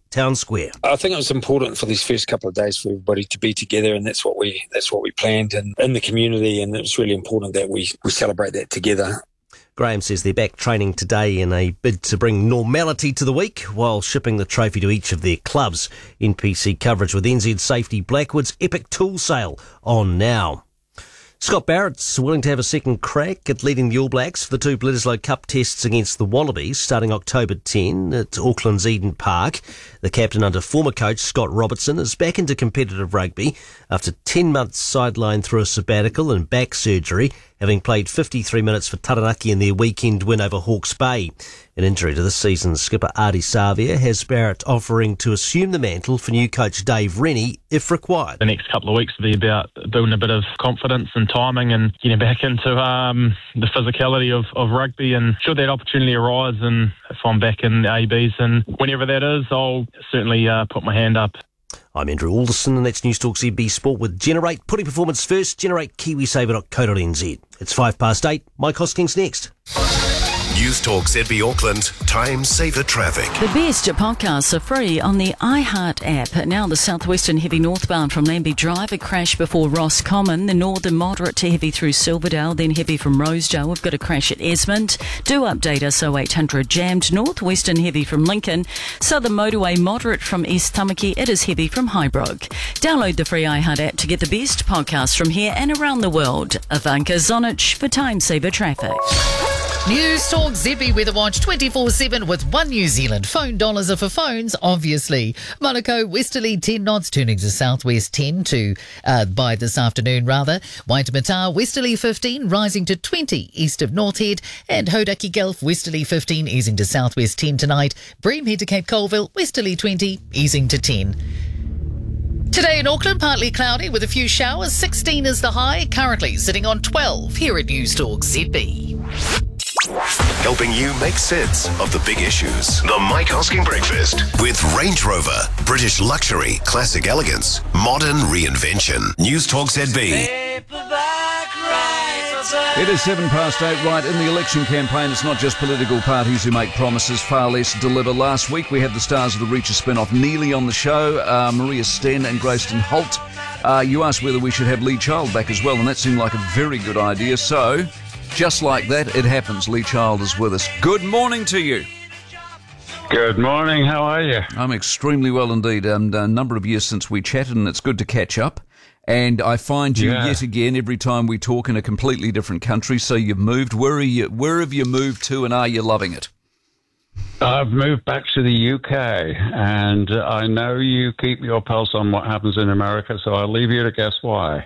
Town Square. I think it was important for these first couple of days for everybody to be together, and that's what we planned in the community, and it was really important that we celebrate that together. Graham says they're back training today in a bid to bring normality to the week while shipping the trophy to each of their clubs. NPC coverage with NZ Safety Blackwood's epic tool sale on now. Scott Barrett's willing to have a second crack at leading the All Blacks for the two Bledisloe Cup tests against the Wallabies starting October 10 at Auckland's Eden Park. The captain under former coach Scott Robertson is back into competitive rugby after 10 months sidelined through a sabbatical and back surgery, having played 53 minutes for Taranaki in their weekend win over Hawke's Bay. An injury to this season's skipper Ardie Savea has Barrett offering to assume the mantle for new coach Dave Rennie if required. The next couple of weeks will be about building a bit of confidence and timing and getting back into the physicality of rugby, and should that opportunity arise and if I'm back in the ABs and whenever that is, I'll certainly put my hand up. I'm Andrew Alderson and that's News Talk ZB Sport with Generate. Putting performance first, Generate KiwiSaver.co.nz. It's 8:05. Mike Hosking's next. News Talk ZB Auckland, Time Saver Traffic. The best podcasts are free on the iHeart app. Now the southwestern heavy northbound from Lambie Drive, a crash before Ross Common. The northern moderate to heavy through Silverdale, then heavy from Rosedale. We've got a crash at Esmond. Do update us 0800 jammed. Northwestern heavy from Lincoln. Southern motorway moderate from East Tamaki. It is heavy from Highbrook. Download the free iHeart app to get the best podcasts from here and around the world. Ivanka Zonic for Time Saver Traffic. News Talk ZB Weather Watch 24/7 with One New Zealand. Phone dollars are for phones, obviously. Monaco, westerly 10 knots, turning to southwest 10 by this afternoon, rather. Waitemata, westerly 15, rising to 20 east of North Head. And Hodaki Gulf, westerly 15, easing to southwest 10 tonight. Bream Head to Cape Colville, westerly 20, easing to 10. Today in Auckland, partly cloudy with a few showers. 16 is the high, currently sitting on 12 here at News Talk ZB. Helping you make sense of the big issues. The Mike Hosking Breakfast with Range Rover. British luxury, classic elegance, modern reinvention. News Talk ZB. It is 8:07. Right, in the election campaign, it's not just political parties who make promises, far less deliver. Last week, we had the stars of the Reacher spin-off Neely on the show, Maria Sten and Grayston Holt. You asked whether we should have Lee Child back as well, and that seemed like a very good idea. So, just like that, it happens. Lee Child is with us. Good morning to you. Good morning. How are you? I'm extremely well indeed. A number of years since we chatted, and it's good to catch up. And I find you yet again every time we talk in a completely different country. So you've moved. Where have you moved to, and are you loving it? I've moved back to the UK, and I know you keep your pulse on what happens in America, so I'll leave you to guess why.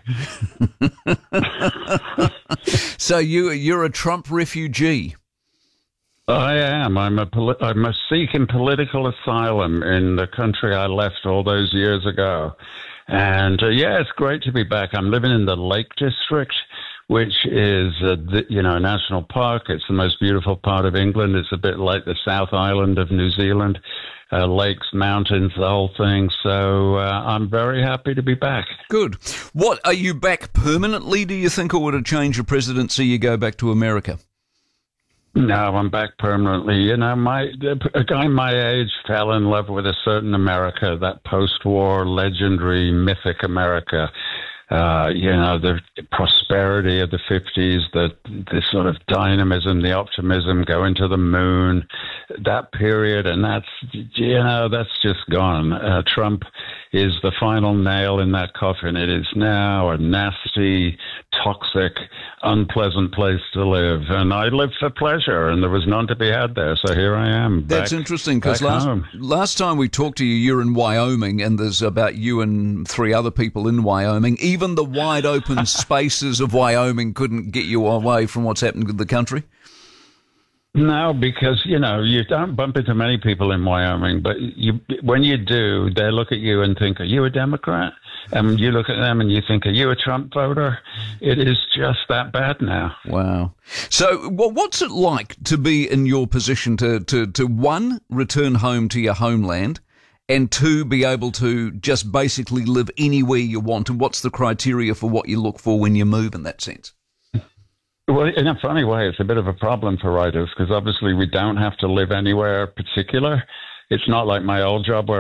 So you're a Trump refugee? I am. I'm seeking political asylum in the country I left all those years ago. And it's great to be back. I'm living in the Lake District, which is, a national park. It's the most beautiful part of England. It's a bit like the South Island of New Zealand, lakes, mountains, the whole thing. So I'm very happy to be back. Good. What, are you back permanently, do you think, or would it change your presidency, you go back to America? No, I'm back permanently. You know, a guy my age fell in love with a certain America, that post-war, legendary, mythic America. The prosperity of the 50s, the sort of dynamism, the optimism, going to the moon, that period, and that's just gone. Trump is the final nail in that coffin. It is now a nasty, toxic, unpleasant place to live. And I live for pleasure, and there was none to be had there. So here I am. That's interesting, because last time we talked to you, you're in Wyoming, and there's about you and 3 other people in Wyoming. Even the wide open spaces of Wyoming couldn't get you away from what's happened with the country? No, because, you don't bump into many people in Wyoming, but when you do, they look at you and think, are you a Democrat? And you look at them and you think, are you a Trump voter? It is just that bad now. Wow. So what's it like to be in your position to one, return home to your homeland, and 2, be able to just basically live anywhere you want? And what's the criteria for what you look for when you move in that sense? Well, in a funny way, it's a bit of a problem for writers, because obviously we don't have to live anywhere particular. It's not like my old job where